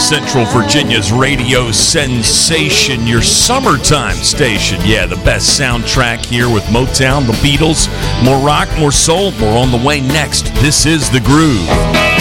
Central Virginia's radio sensation, your summertime station. Yeah, the best soundtrack here with Motown, the Beatles. More rock, more soul, more on the way next. This is The Groove.